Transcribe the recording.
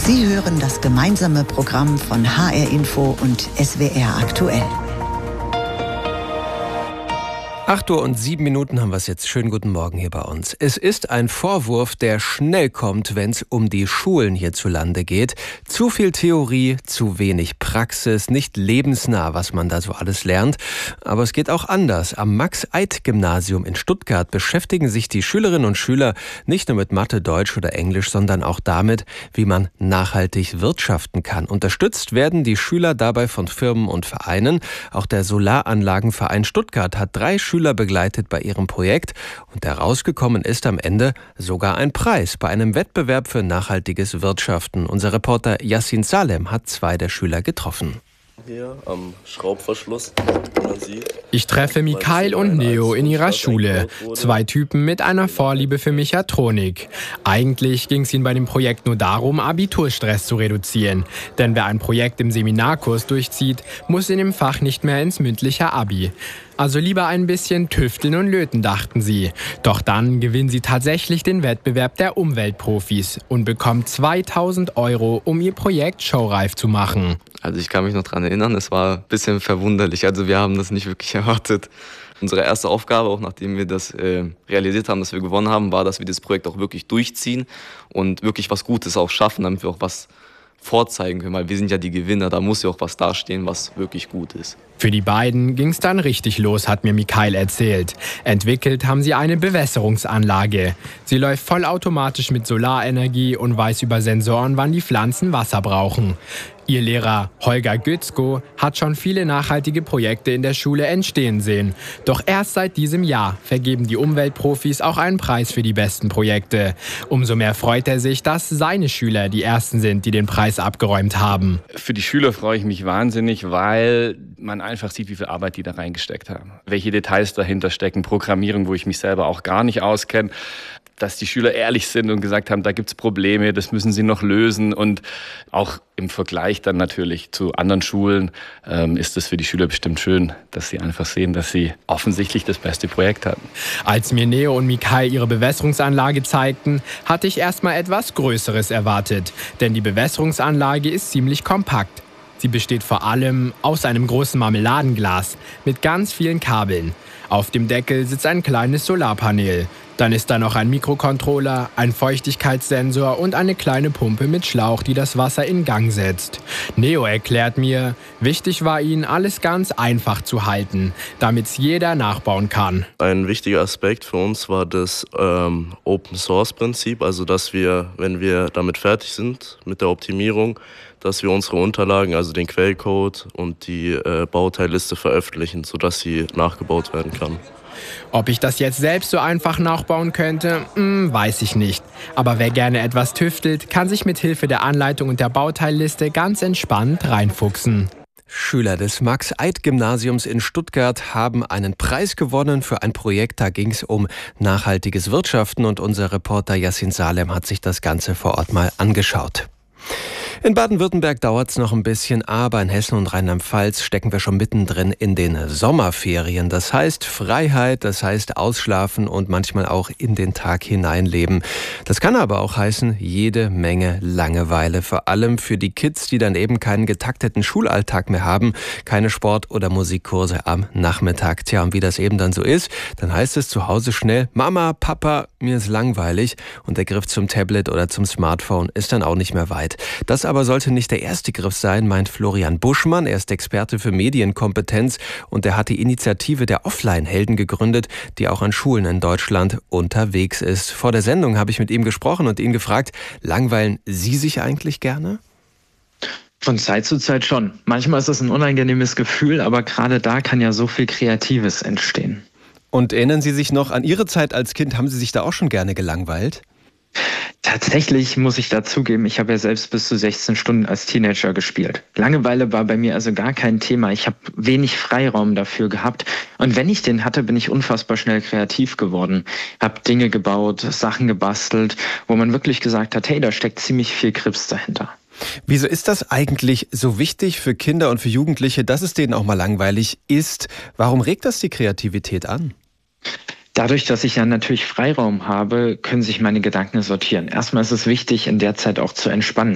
Sie hören das gemeinsame Programm von HR Info und SWR aktuell. 8:07 haben wir es jetzt. Schönen guten Morgen hier bei uns. Es ist ein Vorwurf, der schnell kommt, wenn es um die Schulen hierzulande geht. Zu viel Theorie, zu wenig Praxis, nicht lebensnah, was man da so alles lernt. Aber es geht auch anders. Am Max-Eid-Gymnasium in Stuttgart beschäftigen sich die Schülerinnen und Schüler nicht nur mit Mathe, Deutsch oder Englisch, sondern auch damit, wie man nachhaltig wirtschaften kann. Unterstützt werden die Schüler dabei von Firmen und Vereinen. Auch der Solaranlagenverein Stuttgart hat 3 Schüler begleitet bei ihrem Projekt und herausgekommen ist am Ende sogar ein Preis bei einem Wettbewerb für nachhaltiges Wirtschaften. Unser Reporter Yassin Salem hat 2 der Schüler getroffen. Hier am Schraubverschluss. Ich treffe Mikael und Neo in ihrer Schule. 2 Typen mit einer Vorliebe für Mechatronik. Eigentlich ging es ihnen bei dem Projekt nur darum, Abiturstress zu reduzieren. Denn wer ein Projekt im Seminarkurs durchzieht, muss in dem Fach nicht mehr ins mündliche Abi. Also lieber ein bisschen tüfteln und löten, dachten sie. Doch dann gewinnen sie tatsächlich den Wettbewerb der Umweltprofis und bekommen 2.000 €, um ihr Projekt showreif zu machen. Also ich kann mich noch daran erinnern, es war ein bisschen verwunderlich. Also wir haben das nicht wirklich erwartet. Unsere erste Aufgabe, auch nachdem wir das realisiert haben, dass wir gewonnen haben, war, dass wir das Projekt auch wirklich durchziehen und wirklich was Gutes auch schaffen, damit wir auch was vorzeigen können, weil wir sind ja die Gewinner, da muss ja auch was dastehen, was wirklich gut ist. Für die beiden ging es dann richtig los, hat mir Mikael erzählt. Entwickelt haben sie eine Bewässerungsanlage. Sie läuft vollautomatisch mit Solarenergie und weiß über Sensoren, wann die Pflanzen Wasser brauchen. Ihr Lehrer Holger Gützko hat schon viele nachhaltige Projekte in der Schule entstehen sehen. Doch erst seit diesem Jahr vergeben die Umweltprofis auch einen Preis für die besten Projekte. Umso mehr freut er sich, dass seine Schüler die Ersten sind, die den Preis abgeräumt haben. Für die Schüler freue ich mich wahnsinnig, weil man einfach sieht, wie viel Arbeit die da reingesteckt haben. Welche Details dahinter stecken, Programmierung, wo ich mich selber auch gar nicht auskenne. Dass die Schüler ehrlich sind und gesagt haben, da gibt's Probleme, das müssen sie noch lösen. Und auch im Vergleich dann natürlich zu anderen Schulen ist es für die Schüler bestimmt schön, dass sie einfach sehen, dass sie offensichtlich das beste Projekt hatten. Als mir Neo und Mikael ihre Bewässerungsanlage zeigten, hatte ich erstmal etwas Größeres erwartet. Denn die Bewässerungsanlage ist ziemlich kompakt. Sie besteht vor allem aus einem großen Marmeladenglas mit ganz vielen Kabeln. Auf dem Deckel sitzt ein kleines Solarpanel. Dann ist da noch ein Mikrocontroller, ein Feuchtigkeitssensor und eine kleine Pumpe mit Schlauch, die das Wasser in Gang setzt. Neo erklärt mir, wichtig war ihnen, alles ganz einfach zu halten, damit es jeder nachbauen kann. Ein wichtiger Aspekt für uns war das Open-Source-Prinzip, also dass wir, wenn wir damit fertig sind mit der Optimierung, dass wir unsere Unterlagen, also den Quellcode und die Bauteilliste veröffentlichen, sodass sie nachgebaut werden kann. Ob ich das jetzt selbst so einfach nachbauen könnte, weiß ich nicht. Aber wer gerne etwas tüftelt, kann sich mit Hilfe der Anleitung und der Bauteilliste ganz entspannt reinfuchsen. Schüler des Max-Eid-Gymnasiums in Stuttgart haben einen Preis gewonnen für ein Projekt. Da ging es um nachhaltiges Wirtschaften und unser Reporter Yassin Salem hat sich das Ganze vor Ort mal angeschaut. In Baden-Württemberg dauert es noch ein bisschen, aber in Hessen und Rheinland-Pfalz stecken wir schon mittendrin in den Sommerferien. Das heißt Freiheit, das heißt Ausschlafen und manchmal auch in den Tag hineinleben. Das kann aber auch heißen, jede Menge Langeweile. Vor allem für die Kids, die dann eben keinen getakteten Schulalltag mehr haben, keine Sport- oder Musikkurse am Nachmittag. Tja, und wie das eben dann so ist, dann heißt es zu Hause schnell, Mama, Papa, mir ist langweilig. Und der Griff zum Tablet oder zum Smartphone ist dann auch nicht mehr weit. Das aber sollte nicht der erste Griff sein, meint Florian Buschmann. Er ist Experte für Medienkompetenz und er hat die Initiative der Offline-Helden gegründet, die auch an Schulen in Deutschland unterwegs ist. Vor der Sendung habe ich mit ihm gesprochen und ihn gefragt, langweilen Sie sich eigentlich gerne? Von Zeit zu Zeit schon. Manchmal ist das ein unangenehmes Gefühl, aber gerade da kann ja so viel Kreatives entstehen. Und erinnern Sie sich noch an Ihre Zeit als Kind? Haben Sie sich da auch schon gerne gelangweilt? Tatsächlich muss ich dazugeben, ich habe ja selbst bis zu 16 Stunden als Teenager gespielt. Langeweile war bei mir also gar kein Thema. Ich habe wenig Freiraum dafür gehabt. Und wenn ich den hatte, bin ich unfassbar schnell kreativ geworden. Habe Dinge gebaut, Sachen gebastelt, wo man wirklich gesagt hat, hey, da steckt ziemlich viel Grips dahinter. Wieso ist das eigentlich so wichtig für Kinder und für Jugendliche, dass es denen auch mal langweilig ist? Warum regt das die Kreativität an? Dadurch, dass ich ja natürlich Freiraum habe, können sich meine Gedanken sortieren. Erstmal ist es wichtig, in der Zeit auch zu entspannen.